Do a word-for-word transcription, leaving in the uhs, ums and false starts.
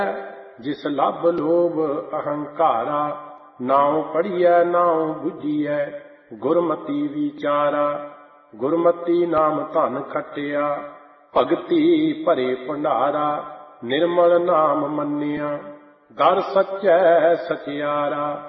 जिस लभ लोभ अहंकारा, नाउ पढ़िए नाउ बुझिए गुरमति विचारा। गुरमति नाम धन खटिया, भगति भरे भंडारा। निर्मल नाम मन्निया, दर सच्चै सचियारा।